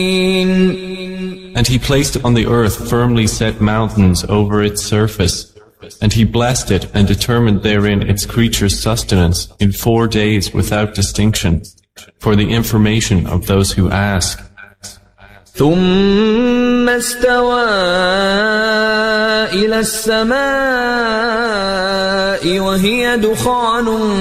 And he placed on the earth firmly set mountains over its surface, and he blessed it and determined therein its creatures' sustenance in 4 days without distinction, for the information of those who ask. ثم استوى إلى السماء وهي دخان